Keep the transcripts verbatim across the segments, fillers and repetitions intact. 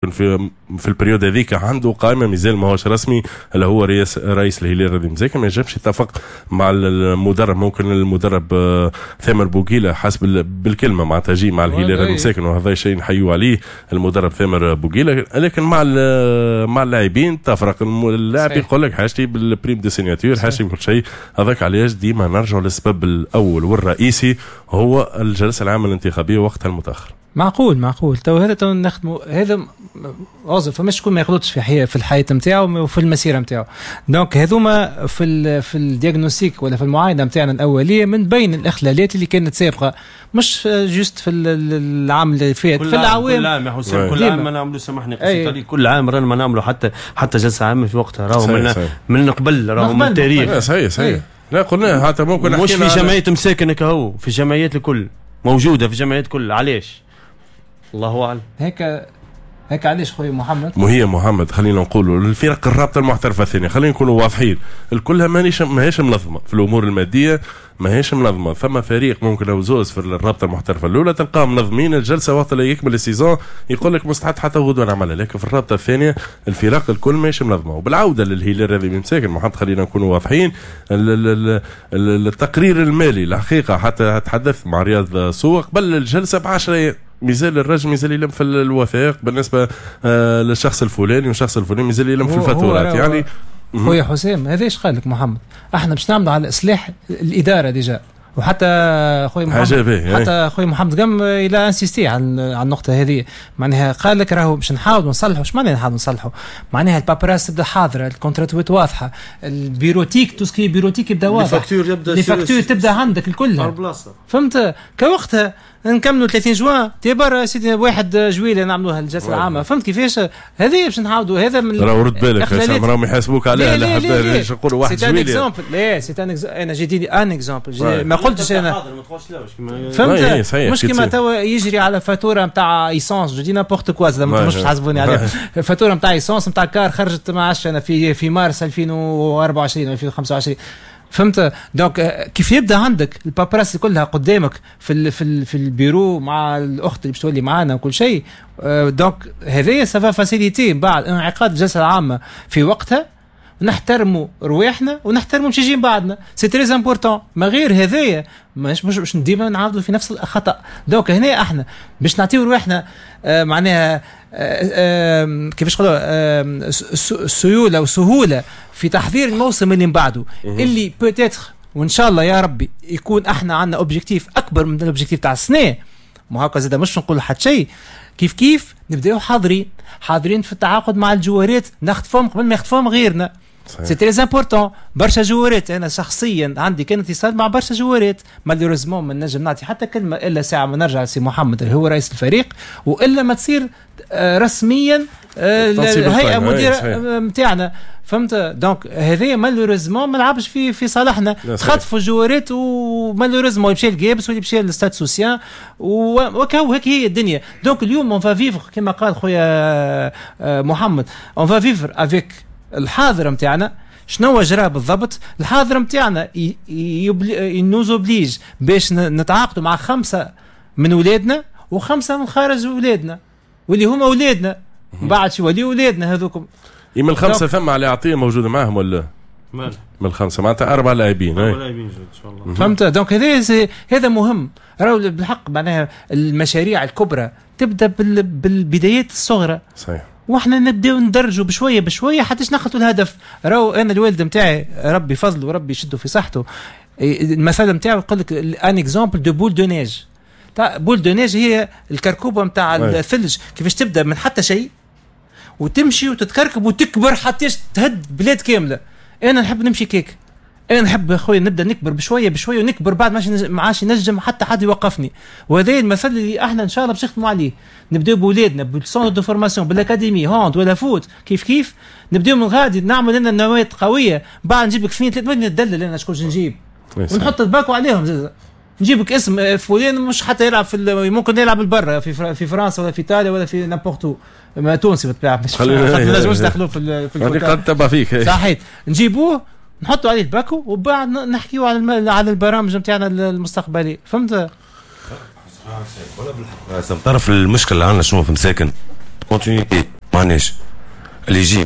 في في البريود هذيك عنده قائمه مازال ماهوش رسمي اللي هو رئيس رئيس الهلال رضي مزاكي ما يجمش يتفق مع المدرب. ممكن المدرب ثامر بوقيله حسب بالكلمه مع تجي مع الهلال رضي مزاكي وهذا شيء نحيوا عليه المدرب ثامر بوقيله، لكن مع مع اللاعبين تفرق. اللاعب يقول لك حاجتي بالبريم دي سيناتور حاجتي بكل شيء. هذاك علاش ديما نرجعوا للسبب الاول والرئيسي هو الجلسه العامه الانتخابيه وقتها المتاخر. معقول معقول تو هذا تو نخدموا هذا غازل فماش شكون ما يغلطش في حياة في الحياة نتاعو وفي المسيرة نتاعو. دونك هذوما في ال في الدياغنوستيك ولا في المعاينة نتاعنا الأولية من بين الإخلالات اللي كانت سابقة، مش جوست في العام اللي فات، في العوام كل عام يا حسين كل عام ما نعملوا سامحني قصدي كل عام رانا ما نعملوا حتى حتى جلسة عامة في وقتها راهو من من قبل راهو من التاريخ. صحيح صحيح لا قلنا حتى ممكن مش في جمعية مساكن كهو في جمعيات الكل موجودة في جمعيات كل. علاش الله اعلم هيك هيك علاش خويا محمد وهي محمد خلينا نقولوا الفرق الرابطه المحترفه الثانيه خلينا نكونوا واضحين الكلها مانيش ماهيش منظمه في الامور الماديه ماهيش منظمه. ثم فريق ممكن لو زوز في الرابطه المحترفه الاولى تلقاهم منظمين الجلسه وقت اللي يكمل السيزون يقول لك مستحيل حتى غدوه نعملها، لكن في الرابطه الثانيه الفرق الكل ماهيش منظمه. وبالعوده للهلال هذه مساكن محمد خلينا نكونوا واضحين التقرير المالي الحقيقه حتى تحدث مع رياض سوق قبل الجلسه ب عشرة ايام مازال الرجل مازال يلم في الوثائق بالنسبه آه للشخص الفلاني والشخص الفلاني مازال يلم في الفاتورات. يعني خويا حسام هذا ايش قال لك محمد؟ احنا باش نعملوا على اصلاح الاداره ديجا، وحتى خويا محمد حتى خويا محمد قام الى انسيستي على على النقطه هذه. معناها قال لك راهو باش نحاولوا نصلحوا. اش معناها نحاولوا نصلحوا؟ معناها البابراس تبدا حاضره، الكونتراتوات واضحه، البيروتيك توسكي بيروتيك يبدا واضح، الفاكتور يبدا الفاكتور تبدا عندك الكل فهمت. كوقتها نكملوا ثلاثين جوان تبر سيدي واحد جويله نعملوها الجلسه العامه. فهمت كيفاش؟ هذه باش نعاودوا هذا من راهو رد بالك راهم يحاسبوك عليها. لا حتى نقولوا واحد جويله لا سي ان انا جيتي ان اكزامبل ما قلتش انا فهمت. مش كيما توا يجري على فاتوره نتاع ايسونس جدي نابورت كوا زعما مش تحاسبوني عليها. فاتوره نتاع ايسونس نتاع كار خرجت ما عرفتش انا في في مارس ألفين وأربعة وعشرين ألفين وخمسة وعشرين فهمت. دونك كيف يبدا عندك البابراس كلها قدامك في ال في ال في البيرو مع الاخت اللي باش تولي معانا وكل شيء. دونك هذه سافا فاسيليتي بعد انعقاد الجلسه العامه في وقتها نحترموا رواحنا ونحترموا مش جايين بعدنا. سي تري امبورطون. ما غير هذايا مش مش مش ديما نعاودوا في نفس الخطا. دونك هنا احنا باش نعطيو رواحنا آه معناها آه آه كيفاش نقولوا آه سيوله وسهوله في تحضير الموسم اللي من بعده اللي بوتيتر وان شاء الله يا ربي يكون احنا عندنا اوبجيكتيف اكبر من الاوبجيكتيف تاع السنه. مو هكا زاد مش نقول حتى شيء. كيف كيف نبداو حاضرين حاضرين في التعاقد مع الجوارات نخطفهم قبل ما يخطفهم غيرنا. سي تري امبورطون. برشا جوارات انا شخصيا عندي كان اتصال مع برشا جوارات مالوريزمون ما نجم نعطي حتى كلمه الا ساعه ما نرجع لسي محمد اللي هو رئيس الفريق والا ما تصير رسميا الهيئه مديره نتاعنا فهمت. دونك هذه مالوريزمون ما لعبش في في صالحنا. خطفوا الجوارات ومالوريزمون يمشي الجابس واللي يمشي للستاد سوسيان وكاو هيك هي الدنيا. دونك اليوم اون فا فيفر كما قال خويا محمد اون فا فيفر افيك الحاضر نتاعنا. شنو جرى بالضبط؟ الحاضر نتاعنا ينوزوبليج باش نتعاقدوا مع خمسه من ولادنا وخمسه من خارج ولادنا واللي هما ولادنا بعد شو ولي ولادنا هذوكم. من الخمسه ثم على اعطيه موجوده معهم ولا مال من الخمسه معناتها اربع لاعبين اربع لاعبين ان شاء الله فهمت. دونك هذا هذا مهم. راهو بالحق معناها المشاريع الكبرى تبدا بالبدايات الصغرى صحيح واحنا نبداو ندرجوا بشويه بشويه حتى نخطوا الهدف. راهو انا الوالد نتاعي ربي فضله وربي يشده في صحته المثل نتاعو يقول لك ان اكزامبل دو بول دو نيج. تاع بول دو نيج هي الكركوبه نتاع الثلج كيفاش تبدا من حتى شيء وتمشي وتتكركب وتكبر حتى تهد بلاد كامله. انا نحب نمشي كيك. انا نحب اخويا نبدا نكبر بشويه بشويه ونكبر بعد ما عادش نجم حتى حد يوقفني. وهذا المثل اللي احنا ان شاء الله باش نخدموا عليه. نبداو بولادنا بالسونتر دو فورماسيون بالاكاديمي هاند ولا فوت كيف كيف نبداو من غادي نعمل لنا نواة قويه. بعد نجيب لك اثنين ثلاثه وين ندلل انا شكون نجيب ونحط الباكو عليهم. نجيبك اسم فلان مش حتى يلعب في ممكن يلعب البرا في في فرنسا ولا في ايطاليا ولا في نابورتو ما تونسي بتلعب مش ما نجموش ندخلوه في في قد تبع فيك صحيح. نجيبوه نحطوا عليه الباكو وبعد نحكيوا على على البرامج نتاعنا المستقبليه فهمت. طرف المشكله اللي عندنا شنو في مساكن كونتينيتي معناش اللي يجي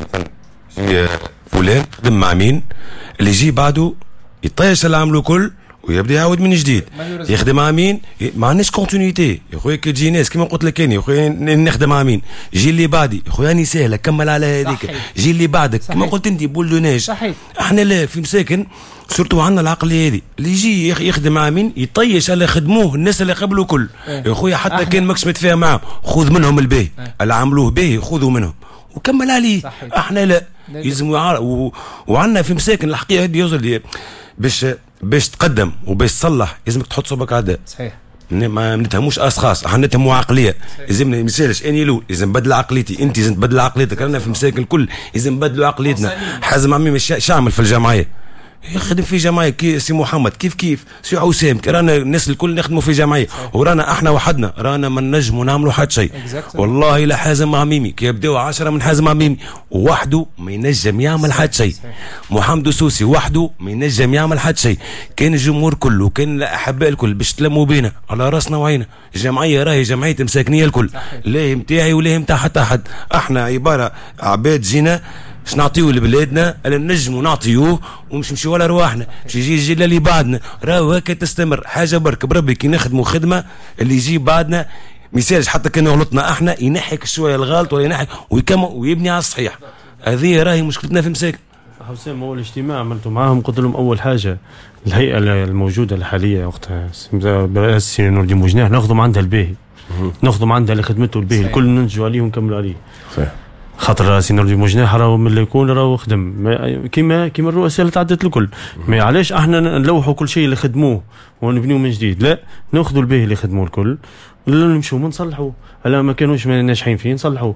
فلان خدم مع مين اللي يجي بعده يطيش العمل كل ويبدا يعاود من جديد يخدم مع مين ما عندناش كونتينيتي يا خويا كي تجي ناس كيما قلت لك انا يا خويا نخدم مع مين يجي اللي بعدي يا خويا راني سهله كمل على هذيك يجي اللي بعدك كيما قلت انت بولدوناج احنا لا في مساكن سورتو عندنا العقليه هذه اللي يجي يخدم مع مين يطيش على خدموه الناس اللي قبلوا كل يا خويا حتى أحنا. كان ماكش متفاهم معاهم خذ منهم الباهي اللي عملوه باهي خذوا منهم وكمل عليه احنا لا يلزم و... وعندنا في مساكن الحقيقه هذه يوصل باش باش تقدم وباش تصلح لازمك تحط صوبك عداء صحيح ما نتهموش اشخاص احنا نتهموا عقليه لازمنا ما يسالش اني لو لازم نبدل عقليتي انت لازم تبدل عقليتك رانا في مساكن الكل لازم نبدلوا عقليتنا حازم عمي مش شامل في الجمعيه يخدم في جمعيه كي سي محمد كيف كيف سي حسام رانا الناس الكل نخدموا في جمعيه ورانا احنا وحدنا رانا ما نجموا نعملوا حتى شيء والله لا حازم مع ميمي كي يبداو عشرة من حازم مع ميمي وحده ما ينجم يعمل حتى شيء محمد السوسي وحده ما ينجم يعمل حتى شيء كان الجمهور كله كان الاحباء الكل باش تلموا بينا على راسنا وعينا الجمعيه راهي جمعيه مساكنيه الكل لا نتاعي ولا نتاع حتى حد احنا عباره عباد جينا باش نعطيوه لبلادنا اللي نجموا نعطيوه ومش نمشيو على رواحنا باش يجي الجيل اللي بعدنا راهو هكا تستمر حاجه برك بربي كي نخدموا خدمه اللي يجي بعدنا ما يسالش حتى كان غلطنا احنا ينحك شويه الغلط ولا ينحك ويكمل ويبني على الصحيح هذه راهي مشكلتنا في مساكن. حسام هو الاجتماع عملته معاهم قلت لهم اول حاجه الهيئه الموجوده الحاليه وقتها برئاسه نور الدين بوجناح ناخذهم عندها الباهي ناخذهم عندها اللي خدمته الباهي الكل ننجوا عليه ونكملوا عليه صحيح خاطر سي نور الدين بوجناح راهو من اللي يكون راهو خدم كيما كيما الرؤساء اللي تعدت الكل ما علاش احنا نلوحوا كل شيء اللي خدموه ونبنيوه من جديد لا ناخذوا الباهي اللي خدموه الكل نمشوا ونصلحوا الا ما كانوش ناجحين فيه نصلحوا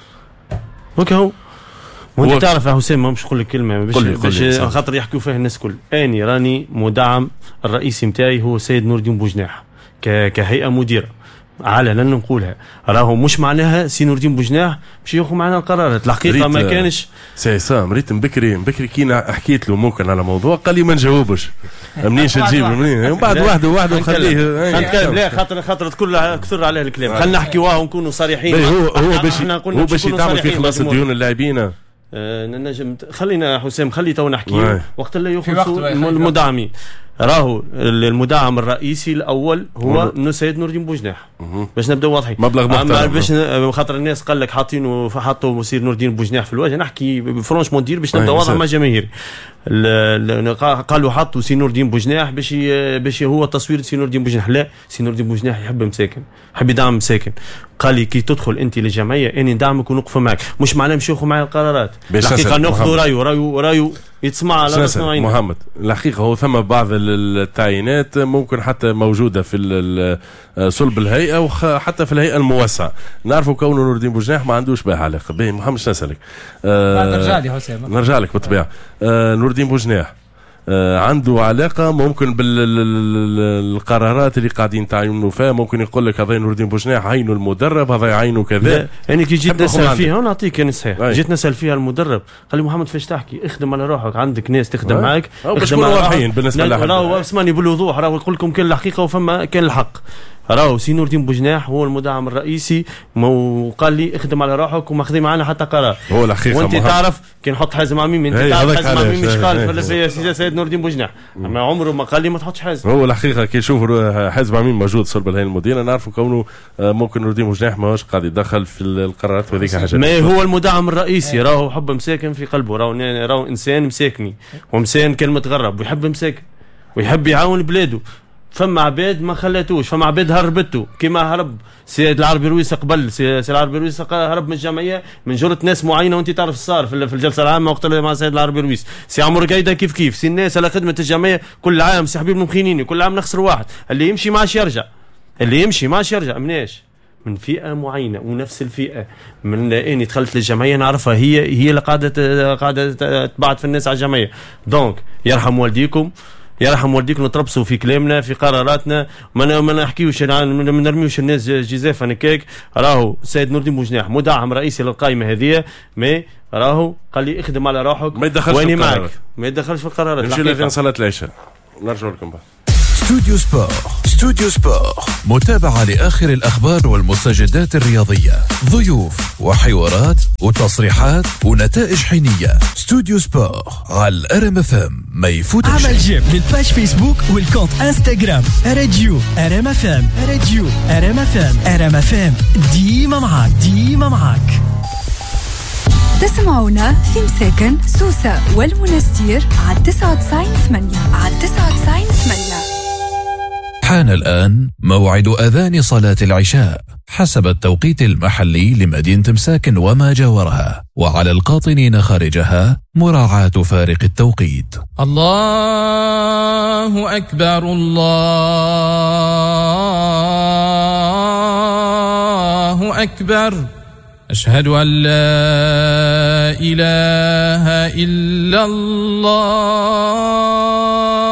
وكهو وانت تعرف يا حسام ما مش نقول لك كلمه باش باش خاطر يحكوا فيها الناس الكل اني راني مدعم الرئيسي نتاعي هو السيد نور الدين بوجناح كهيئه مديره علنا نقولها راهو مش معناها سي نور الدين بوجناح باش ياخذ معنا القرارات الحقيقه ما كانش سي عصام ريت بكري بكري كي حكيت له ممكن على موضوع قال لي ما نجاوبش منيش تجيب منين ومن بعد واحد واحد نخليه نتكلم لا خاطر خاطر كل كثر عليه الكلام خلينا نحكيوها ونكونوا صريحين هو هو باش هو باش يتعمل في خلاص الديون اللاعبين أه نجم خلينا حسام خلي تو نحكي وقت اللي يخلصوا المدعمين راهو المدعم الرئيسي الاول هو السيد نور الدين بوجناح باش نبداو واضحين مبلغ محترم باش خاطر الناس قال لك حاطينه حطوا سيد نور الدين بوجناح في الوجه نحكي فرونشمون دير باش نبدا واضح مع الجماهير قالوا حطوا سي نور الدين بوجناح باش باش هو تصوير سي نور الدين بوجناح لا سي نور الدين بوجناح يحب مساكن يحب يدعم مساكن قال لي كي تدخل انت للجمعيه اني ندعمك ونوقف معك مش معناه نمشي ناخذ معايا القرارات الحقيقه ناخذوا رايو رايو رايو يتسمع على راسنا محمد الحقيقه هو ثم بعض التعيينات ممكن حتى موجوده في صلب الهيئه وحتى في الهيئه الموسعه نعرفوا كونه نور الدين بوجناح ما عندوش بها علاقه به محمد شنو نسالك آه نرجع لي حسام نرجع لك بالطبيعه آه نور الدين بوجناح آه عنده علاقه ممكن بالقرارات اللي قاعدين تعينوا فيها ممكن يقول لك هذا نور الدين بوجناح عينه المدرب هذا عينه كذا يعني كي جيت نسال فيها ونعطيك انا صحيح جيت نسال فيها المدرب قال لي محمد فاش تحكي اخدم على روحك عندك ناس تخدم أي. معك باش نكونوا واضحين بالنسبه لها راهو اسمعني بالوضوح راهو يقول لكم كان الحقيقه وفما كان الحق راهو سي نور الدين بوجناح هو المدعم الرئيسي وقال لي اخدم على روحك وما خذي معنا حتى قرار هو الحقيقه وانت تعرف كي نحط حازم عميم انت تعرف حازم عميم مش قال في سيد نور الدين بوجناح اما عمره ما قال لي ما تحطش حازم هو الحقيقه كي نشوف حازم عميم موجود صلب الهيئه المديره نعرفوا كونه ممكن نور الدين بوجناح ماهوش قاعد يدخل في القرارات وهذيك حاجه ما هو المدعم الرئيسي راهو حب مساكن في قلبه راهو راهو انسان مساكني وانسان كان متغرب ويحب مساكن ويحب يعاون بلاده فما عباد ما خلاتوش فما عباد هربته كما هرب سيد العربي رويس قبل سيد العربي رويس هرب من الجمعيه من جرة ناس معينه وانت تعرف صار في الجلسه العامه وقت مع سيد العربي رويس سي عمر قايده كيف كيف سي الناس على خدمه الجمعيه كل عام سي حبيب المخينيني كل عام نخسر واحد اللي يمشي ما عادش يرجع اللي يمشي ما عادش يرجع مناش من فئه معينه ونفس الفئه من اني دخلت للجمعيه نعرفها هي هي اللي قاعده قاعده تبعت في الناس على الجمعيه دونك يرحم والديكم يرحم والديكم نتربصوا في كلامنا في قراراتنا ما ما نحكيوش ما نرميوش الناس جزافه هكاك راهو السيد نور الدين بوجناح مدعم رئيسي للقائمه هذه ما راهو قال لي اخدم على روحك ما يدخلش في القرارات ما يدخلش في القرارات نمشي لفين صلاه العشاء نرجع لكم بعد استوديو سبور. استوديو سبور، متابعة لآخر الأخبار والمستجدات الرياضية، ضيوف وحوارات وتصريحات ونتائج حينية. استوديو سبور على الار ام اف ام، ما يفوتك شيء. عمل جيم للباج فيسبوك والكونت انستغرام راديو ار ام اف ام. راديو ار ام اف ام. ار ام اف ام ديما معاك، ديما معاك. تسمعونا في مساكن سوسة والمنستير على تسعة وتسعين ثمانية على تسعة وتسعين ثمانية. حان الآن موعد أذان صلاة العشاء حسب التوقيت المحلي لمدينة مساكن وما جاورها، وعلى القاطنين خارجها مراعاة فارق التوقيت. الله أكبر، الله أكبر، أشهد أن لا إله إلا الله.